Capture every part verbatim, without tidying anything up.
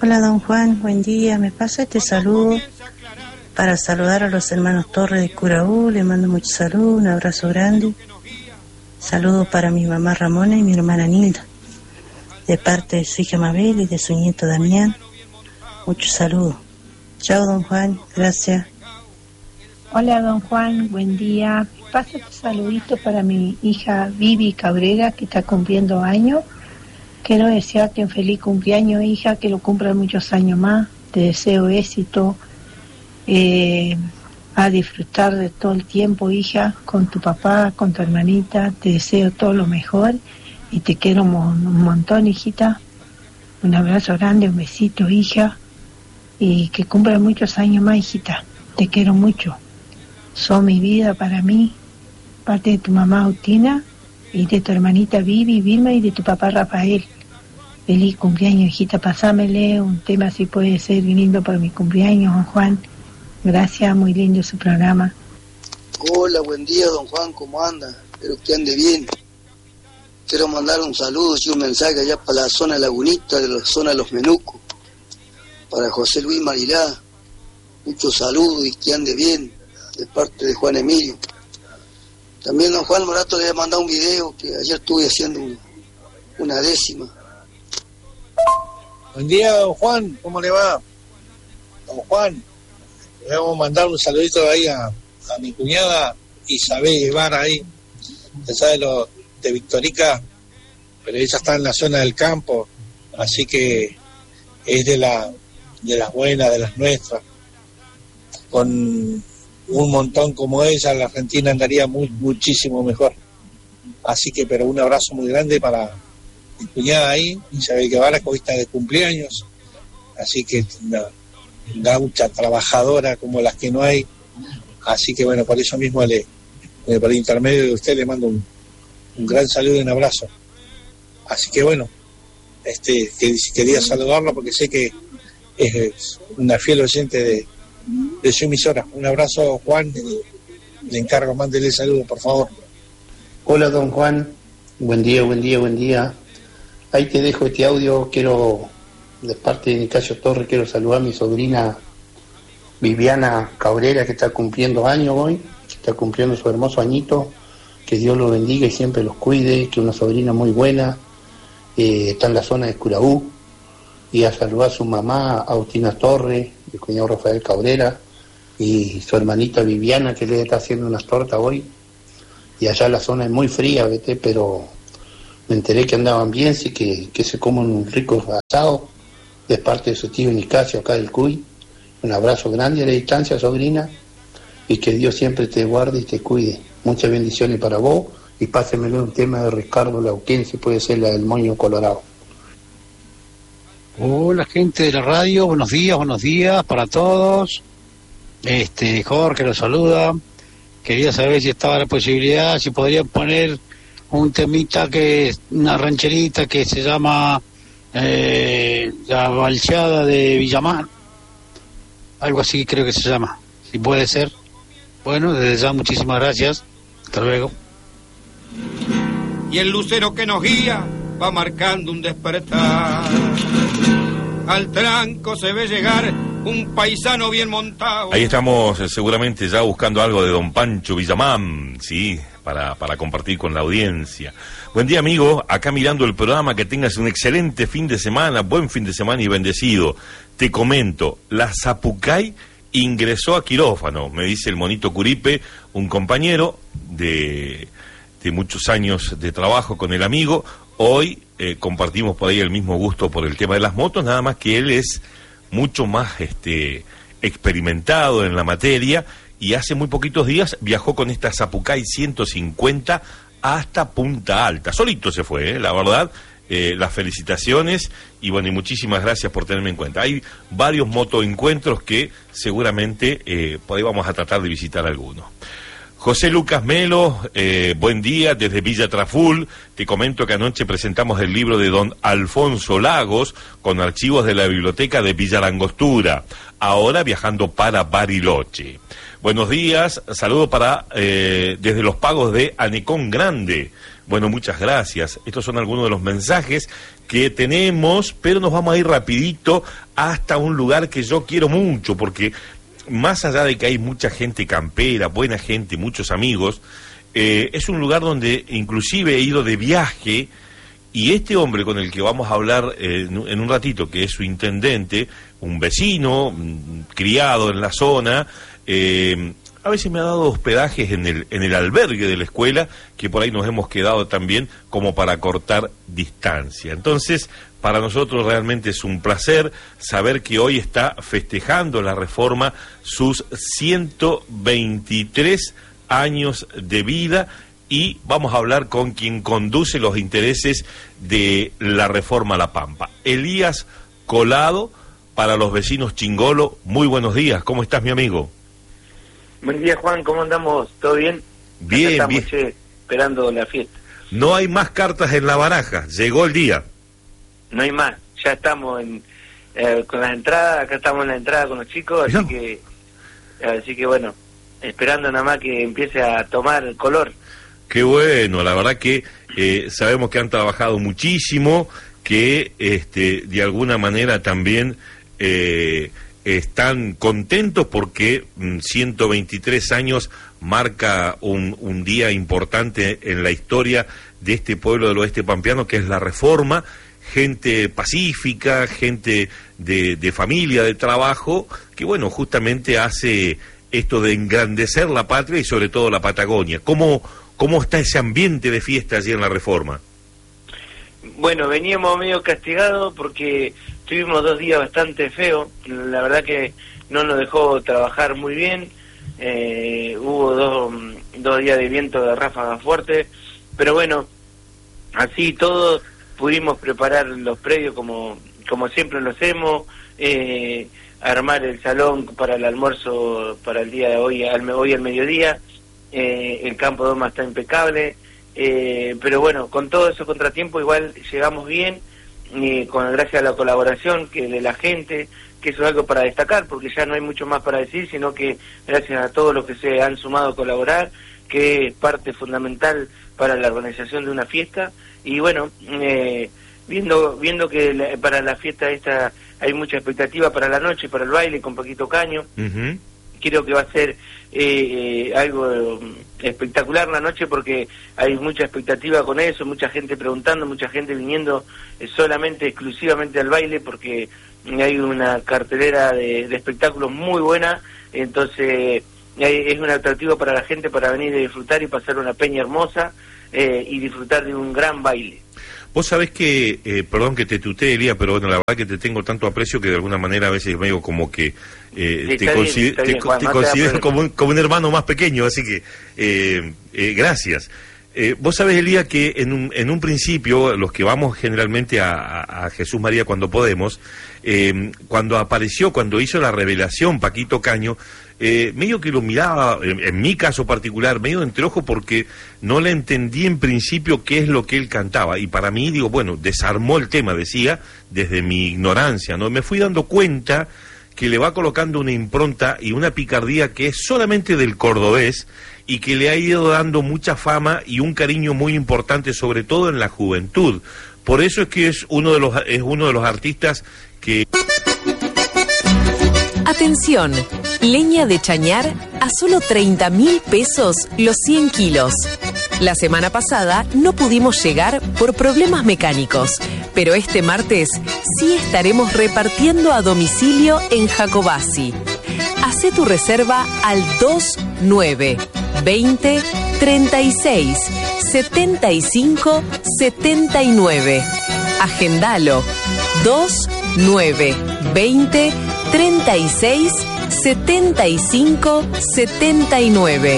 Hola, don Juan, buen día. Me pasa este saludo para saludar a los hermanos Torres de Curaú. Le mando mucho saludo, un abrazo grande. Saludo para mi mamá Ramona y mi hermana Nilda, de parte de su hija Mabel y de su nieto Damián. Mucho saludo. Chao, don Juan, gracias. Hola, don Juan, buen día. Paso este saludito para mi hija Vivi Cabrera, que está cumpliendo años. Quiero desearte un feliz cumpleaños, hija, que lo cumplan muchos años más. Te deseo éxito, eh, a disfrutar de todo el tiempo, hija, con tu papá, con tu hermanita. Te deseo todo lo mejor y te quiero un, un montón, hijita. Un abrazo grande, un besito, hija, y que cumplan muchos años más, hijita. Te quiero mucho. Son mi vida para mí, parte de tu mamá Agustina y de tu hermanita Vivi, Vilma y de tu papá Rafael. Feliz cumpleaños, hijita, pasámele un tema si puede ser lindo para mi cumpleaños, don Juan. Gracias, muy lindo su programa. Hola, buen día, don Juan, ¿cómo anda? Espero que ande bien. Quiero mandar un saludo y un mensaje allá para la zona Lagunita, de la zona de Los Menucos, para José Luis Marilá. Muchos saludos y que ande bien, de parte de Juan Emilio. También don Juan Morato le había mandado un video que ayer estuve haciendo un, una décima. Buen día, don Juan, ¿cómo le va? Don Juan, le vamos a mandar un saludito ahí a, a mi cuñada Isabel Guevara ahí, ya sabe lo de Victorica, pero ella está en la zona del campo, así que es de la de las buenas, de las nuestras. Con un montón como ella, la Argentina andaría muy, muchísimo mejor. Así que, pero un abrazo muy grande para mi cuñada ahí, Isabel Guevara, que hoy está de cumpleaños. Así que una gaucha trabajadora como las que no hay. Así que, bueno, por eso mismo, le, por el intermedio de usted, le mando un, un gran saludo y un abrazo. Así que, bueno, este que, quería saludarla porque sé que es una fiel oyente de de su emisora. Un abrazo, Juan, le encargo, mándele saludos, por favor. Hola, don Juan, buen día, buen día, buen día. Ahí te dejo este audio. Quiero, de parte de Nicasio Torres, quiero saludar a mi sobrina Viviana Cabrera, que está cumpliendo años hoy, que está cumpliendo su hermoso añito. Que Dios los bendiga y siempre los cuide, que una sobrina muy buena, eh, está en la zona de Curaú. Y a saludar a su mamá, Agustina Torres, el cuñado Rafael Cabrera, y su hermanita Viviana, que le está haciendo unas tortas hoy. Y allá la zona es muy fría, ¿vete? Pero me enteré que andaban bien, sí, que, que se comen un rico asado, de parte de su tío Nicasio, acá del Cuy. Un abrazo grande a la distancia, sobrina, y que Dios siempre te guarde y te cuide. Muchas bendiciones para vos, y pásenmelo un tema de Ricardo Lauquén, si puede ser la del Moño Colorado. Hola, gente de la radio, buenos días, buenos días para todos. Este, Jorge los saluda. Quería saber si estaba la posibilidad, si podrían poner un temita, que es una rancherita que se llama eh, La Balseada de Villamar. Algo así creo que se llama, si puede ser. Bueno, desde ya muchísimas gracias. Hasta luego. Y el lucero que nos guía va marcando un despertar. Al tranco se ve llegar un paisano bien montado. Ahí estamos eh, seguramente ya buscando algo de don Pancho Villamán, sí, para, para compartir con la audiencia. Buen día, amigo, acá mirando el programa, que tengas un excelente fin de semana, buen fin de semana y bendecido. Te comento, la Zapucay ingresó a quirófano, me dice el monito Curipe, un compañero de, de muchos años de trabajo con el amigo. Hoy eh, compartimos por ahí el mismo gusto por el tema de las motos, nada más que él es mucho más este experimentado en la materia, y hace muy poquitos días viajó con esta Zapucay ciento cincuenta hasta Punta Alta. Solito se fue, ¿eh? La verdad, eh, las felicitaciones y bueno, y muchísimas gracias por tenerme en cuenta. Hay varios motoencuentros que seguramente eh, por ahí vamos a tratar de visitar algunos. José Lucas Melo, eh, buen día desde Villa Traful. Te comento que anoche presentamos el libro de don Alfonso Lagos con archivos de la biblioteca de Villa Langostura, ahora viajando para Bariloche. Buenos días, saludo para eh, desde los pagos de Anecón Grande. Bueno, muchas gracias. Estos son algunos de los mensajes que tenemos, pero nos vamos a ir rapidito hasta un lugar que yo quiero mucho, porque más allá de que hay mucha gente campera, buena gente, muchos amigos, eh, es un lugar donde inclusive he ido de viaje, y este hombre con el que vamos a hablar eh, en un ratito, que es su intendente, un vecino, un criado en la zona, eh, a veces me ha dado hospedajes en el, en el albergue de la escuela, que por ahí nos hemos quedado también como para cortar distancia. Entonces, para nosotros realmente es un placer saber que hoy está festejando la Reforma sus ciento veintitrés años de vida, y vamos a hablar con quien conduce los intereses de la Reforma La Pampa, Elías Colado, para los vecinos Chingolo. Muy buenos días, ¿cómo estás, mi amigo? Buen día, Juan, ¿cómo andamos? ¿Todo bien? Bien, estamos, bien. Che, esperando la fiesta. No hay más cartas en la baraja, llegó el día. No hay más, ya estamos en, eh, con las entradas, acá estamos en la entrada con los chicos, así ¿No? que así que bueno, esperando nada más que empiece a tomar color. Qué bueno, la verdad que eh, sabemos que han trabajado muchísimo, que este, de alguna manera también eh, están contentos porque mm, ciento veintitrés años marca un, un día importante en la historia de este pueblo del oeste pampeano, que es la Reforma. Gente pacífica, gente de, de familia, de trabajo, que bueno, justamente hace esto de engrandecer la patria y sobre todo la Patagonia. ¿Cómo, cómo está ese ambiente de fiesta allí en la Reforma? Bueno, veníamos medio castigados porque tuvimos dos días bastante feos, la verdad que no nos dejó trabajar muy bien, eh, hubo dos, dos días de viento de ráfagas fuertes, pero bueno, así todo pudimos preparar los predios como, como siempre lo hacemos, eh, armar el salón para el almuerzo para el día de hoy, al, hoy al mediodía, eh, el campo de Doma está impecable, eh, pero bueno, con todo eso contratiempo igual llegamos bien, eh, con gracias a la colaboración que de la gente, que eso es algo para destacar, porque ya no hay mucho más para decir, sino que gracias a todos los que se han sumado a colaborar, que es parte fundamental para la organización de una fiesta. Y bueno, eh, viendo viendo que la, para la fiesta esta hay mucha expectativa para la noche, para el baile con Paquito Caño, uh-huh. Creo que va a ser eh, eh, algo espectacular la noche porque hay mucha expectativa con eso, mucha gente preguntando, mucha gente viniendo eh, solamente, exclusivamente al baile, porque hay una cartelera de, de espectáculos muy buena, entonces hay, es un atractivo para la gente para venir a disfrutar y pasar una peña hermosa eh, y disfrutar de un gran baile. Vos sabés que, eh, perdón que te tutee, Elías, pero bueno, la verdad que te tengo tanto aprecio que de alguna manera a veces me digo como que eh, sí, te, consider bien, te, bien, Juan, te no considero como un, como un hermano más pequeño, así que eh, eh, gracias. Eh, vos sabés, Elías, que en un, en un principio, los que vamos generalmente a, a, a Jesús María cuando podemos, eh, cuando apareció, cuando hizo la revelación Paquito Caño, eh, medio que lo miraba, en, en mi caso particular, medio de entreojo porque no le entendí en principio qué es lo que él cantaba. Y para mí, digo, bueno, desarmó el tema, decía, desde mi ignorancia, ¿no? Me fui dando cuenta que le va colocando una impronta y una picardía que es solamente del cordobés, y que le ha ido dando mucha fama y un cariño muy importante, sobre todo en la juventud. Por eso es que es uno de los es uno de los artistas que... Atención, leña de chañar a solo treinta mil pesos los cien kilos. La semana pasada no pudimos llegar por problemas mecánicos, pero este martes sí estaremos repartiendo a domicilio en Jacobasi. Hacé tu reserva al dos nueve veinte treinta y seis setenta y cinco setenta y nueve. Agendalo. dos nueve veinte treinta y seis setenta y cinco setenta y nueve.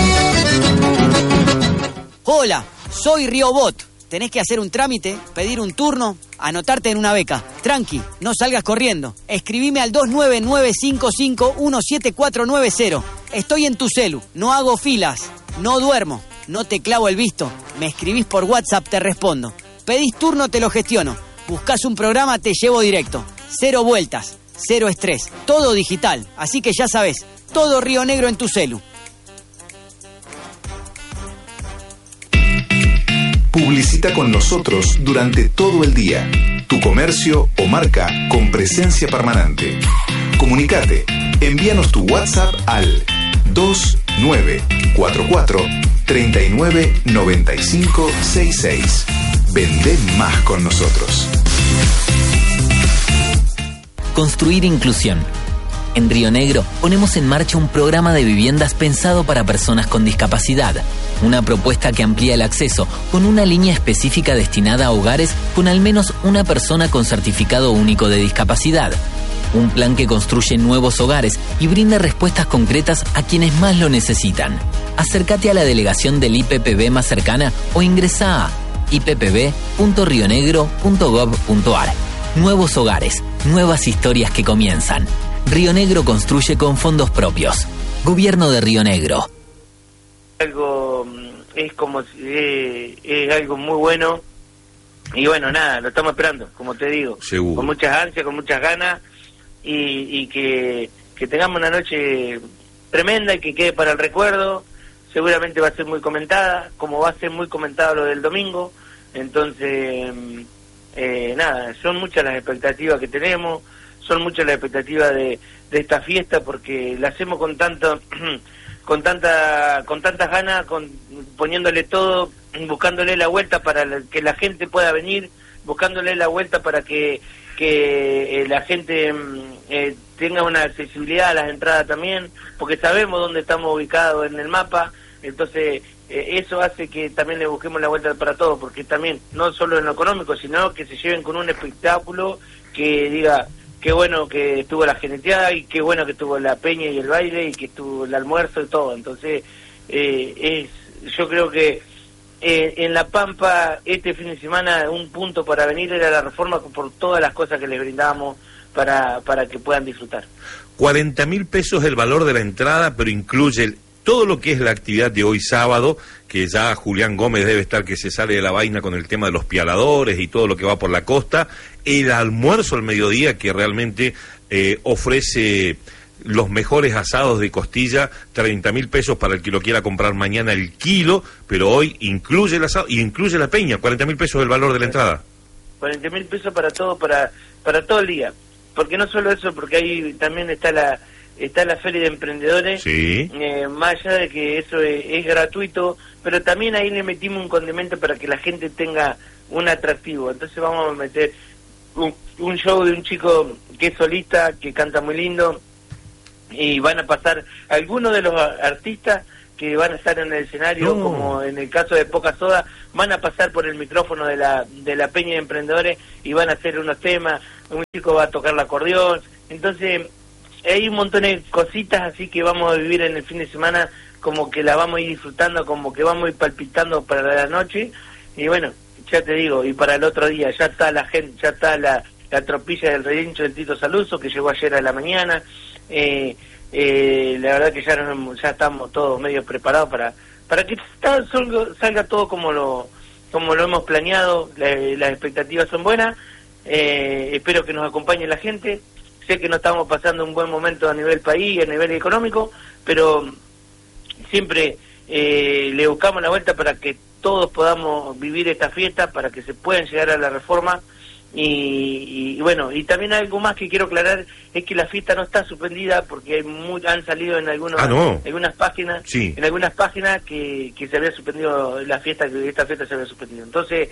Hola, soy Riobot. Tenés que hacer un trámite, pedir un turno, anotarte en una beca. Tranqui, no salgas corriendo. Escribime al dos nueve nueve cinco cinco uno siete cuatro nueve cero. Estoy en tu celu, no hago filas, no duermo, no te clavo el visto. Me escribís por WhatsApp, te respondo. Pedís turno, te lo gestiono. Buscás un programa, te llevo directo. Cero vueltas, cero estrés, todo digital. Así que ya sabés, todo Río Negro en tu celu. Publicita con nosotros durante todo el día. Tu comercio o marca con presencia permanente. Comunicate. Envíanos tu WhatsApp al dos nueve cuatro cuatro, tres nueve nueve cinco seis seis. Vende más con nosotros. Construir inclusión. En Río Negro ponemos en marcha un programa de viviendas pensado para personas con discapacidad. Una propuesta que amplía el acceso con una línea específica destinada a hogares con al menos una persona con certificado único de discapacidad. Un plan que construye nuevos hogares y brinda respuestas concretas a quienes más lo necesitan. Acércate a la delegación del I P P B más cercana o ingresa a i p p b punto rio negro punto gov punto a r. Nuevos hogares, nuevas historias que comienzan. Río Negro construye con fondos propios. Gobierno de Río Negro. Algo es como eh, es algo muy bueno y bueno, nada, lo estamos esperando, como te digo. Seguro. Con muchas ansias, con muchas ganas y, y que, que tengamos una noche tremenda y que quede para el recuerdo. Seguramente va a ser muy comentada, como va a ser muy comentado lo del domingo. Entonces, eh, nada, son muchas las expectativas que tenemos. Son muchas las expectativas de, de esta fiesta porque la hacemos con tanto, con tanta, con tantas ganas, con, poniéndole todo, buscándole la vuelta para la, que la gente pueda venir, buscándole la vuelta para que, que eh, la gente eh, tenga una accesibilidad a las entradas también, porque sabemos dónde estamos ubicados en el mapa, entonces eh, eso hace que también le busquemos la vuelta para todo, porque también no solo en lo económico, sino que se lleven con un espectáculo que diga qué bueno que estuvo la geneteada y qué bueno que estuvo la peña y el baile y que estuvo el almuerzo y todo. Entonces, eh, es yo creo que eh, en La Pampa este fin de semana un punto para venir era la Reforma por todas las cosas que les brindamos para, para que puedan disfrutar. cuarenta mil pesos el valor de la entrada, pero incluye el, todo lo que es la actividad de hoy sábado, que ya Julián Gómez debe estar que se sale de la vaina con el tema de los pialadores y todo lo que va por la costa, el almuerzo al mediodía que realmente eh, ofrece los mejores asados de costilla, treinta mil pesos para el que lo quiera comprar mañana el kilo, pero hoy incluye el asado y incluye la peña, cuarenta mil pesos el valor de la entrada. cuarenta mil pesos para todo, para, para todo el día, porque no solo eso, porque ahí también está la... está la Feria de Emprendedores, sí. eh, más allá de que eso es, es gratuito, pero también ahí le metimos un condimento para que la gente tenga un atractivo. Entonces vamos a meter un, un show de un chico que es solista, que canta muy lindo, y van a pasar algunos de los artistas que van a estar en el escenario, no. como en el caso de Poca Soda, van a pasar por el micrófono de la, de la Peña de Emprendedores y van a hacer unos temas, un chico va a tocar el acordeón, entonces... hay un montón de cositas así que vamos a vivir en el fin de semana, como que la vamos a ir disfrutando, como que vamos a ir palpitando para la noche, y bueno, ya te digo, y para el otro día ya está la gente, ya está la, la tropilla del relincho del Tito Saluso, que llegó ayer a la mañana, eh, eh, la verdad que ya, nos, ya estamos todos medio preparados para para que está, salga todo como lo como lo hemos planeado, la, las expectativas son buenas, eh, espero que nos acompañe la gente. Sé que no estamos pasando un buen momento a nivel país, a nivel económico, pero siempre eh, le buscamos la vuelta para que todos podamos vivir esta fiesta, para que se puedan llegar a la Reforma. Y, y, y bueno, y también algo más que quiero aclarar es que la fiesta no está suspendida porque hay muy, han salido en algunos, ah, no. algunas páginas, sí. en algunas páginas que, que se había suspendido la fiesta, que esta fiesta se había suspendido. Entonces,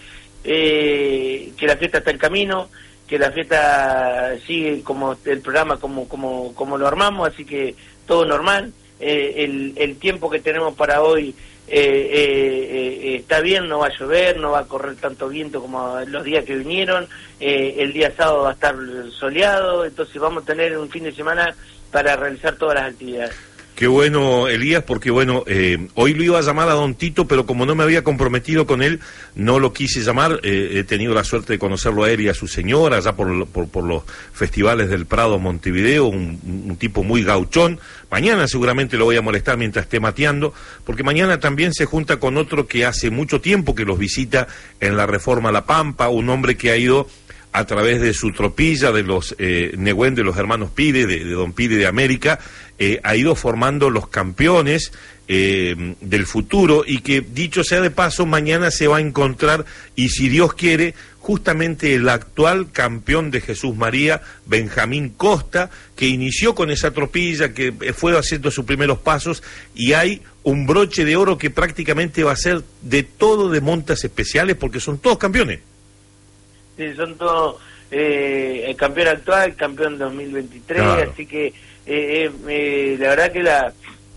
eh, que la fiesta está en camino, que la fiesta sigue como el programa como como como lo armamos, así que todo normal. Eh, el, el tiempo que tenemos para hoy eh, eh, eh, está bien, no va a llover, no va a correr tanto viento como los días que vinieron, eh, el día sábado va a estar soleado, entonces vamos a tener un fin de semana para realizar todas las actividades. Qué bueno, Elías, porque bueno, eh, hoy lo iba a llamar a Don Tito, pero como no me había comprometido con él, no lo quise llamar. Eh, he tenido la suerte de conocerlo a él y a su señora, allá por, por, por los festivales del Prado, Montevideo, un, un tipo muy gauchón. Mañana seguramente lo voy a molestar mientras esté mateando, porque mañana también se junta con otro que hace mucho tiempo que los visita en la Reforma La Pampa, un hombre que ha ido a través de su tropilla, de los eh, Nehuen, de los hermanos Pide, de, de Don Pide de América, eh, ha ido formando los campeones eh, del futuro, y que, dicho sea de paso, mañana se va a encontrar, y si Dios quiere, justamente el actual campeón de Jesús María, Benjamín Costa, que inició con esa tropilla, que fue haciendo sus primeros pasos, y hay un broche de oro que prácticamente va a ser de todo de montas especiales, porque son todos campeones. Sí, son todos eh, el campeón actual, el campeón dos mil veintitrés, claro. Así que eh, eh, la verdad que la,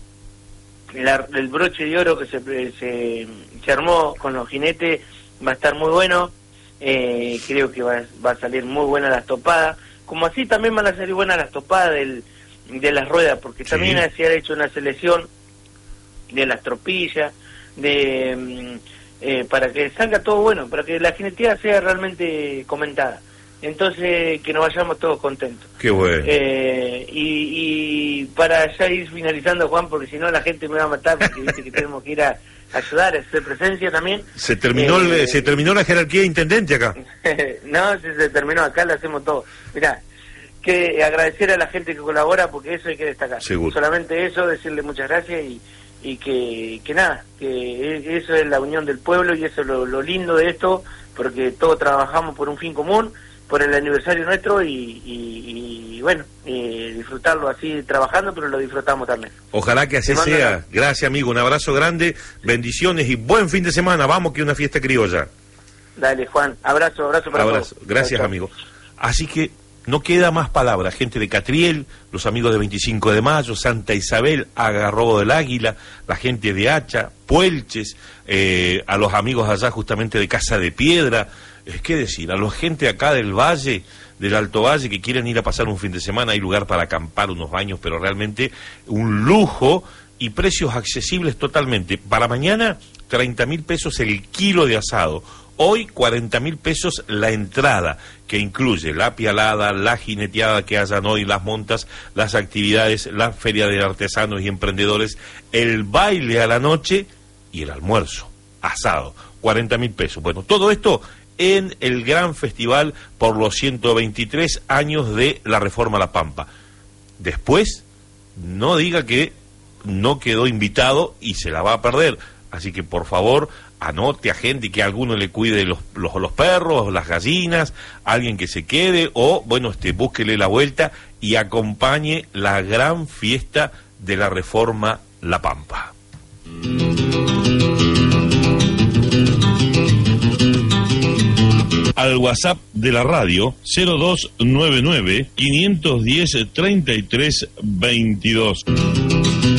la el broche de oro que se, se, se armó con los jinetes va a estar muy bueno. Eh, creo que va, va a salir muy buena las topadas, como así también van a salir buenas las topadas del, de las ruedas, porque sí. También se ha hecho una selección de las tropillas, de eh, para que salga todo bueno, para que la jineteada sea realmente comentada, entonces que nos vayamos todos contentos. Qué bueno. Eh, y, y para ya ir finalizando, Juan, porque si no la gente me va a matar, porque dice que tenemos que ir a ayudar, a hacer presencia también. Se terminó eh, el, se terminó la jerarquía de intendente acá. No, si se terminó acá, lo hacemos todo. Mirá, que agradecer a la gente que colabora, porque eso hay que destacar. Seguro. Solamente eso, decirle muchas gracias y, y que, que nada, que eso es la unión del pueblo y eso es lo, lo lindo de esto, porque todos trabajamos por un fin común, por el aniversario nuestro y, y, y bueno, eh, disfrutarlo así trabajando, pero lo disfrutamos también. Ojalá que así sea. La... Gracias, amigo, un abrazo grande, bendiciones y buen fin de semana. Vamos, que es una fiesta criolla. Dale, Juan, abrazo, abrazo para abrazo. todos. Gracias, amigo. Así que no queda más palabras, gente de Catriel, los amigos de veinticinco de mayo, Santa Isabel, Agarrobo del Águila, la gente de Hacha, Puelches, eh, a los amigos allá justamente de Casa de Piedra, es que decir, a la gente acá del Valle, del Alto Valle, que quieren ir a pasar un fin de semana, hay lugar para acampar, unos baños, pero realmente un lujo y precios accesibles totalmente. Para mañana, treinta mil pesos el kilo de asado. Hoy, cuarenta mil pesos la entrada, que incluye la pialada, la jineteada que hayan hoy, las montas, las actividades, la feria de artesanos y emprendedores, el baile a la noche y el almuerzo, asado, cuarenta mil pesos. Bueno, todo esto en el gran festival por los ciento veintitrés años de la Reforma La Pampa. Después, no diga que no quedó invitado y se la va a perder. Así que, por favor, anote a gente que alguno le cuide los, los, los perros, las gallinas, alguien que se quede, o, bueno, este, búsquele la vuelta y acompañe la gran fiesta de la Reforma La Pampa. Al WhatsApp de la radio cero dos nueve nueve, quinientos diez, treinta y tres veintidós.